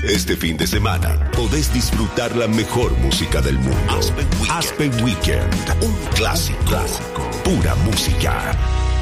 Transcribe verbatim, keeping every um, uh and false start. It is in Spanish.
Este fin de semana podés disfrutar la mejor música del mundo. Aspen Weekend, Aspen Weekend, un clásico, clásico, pura música.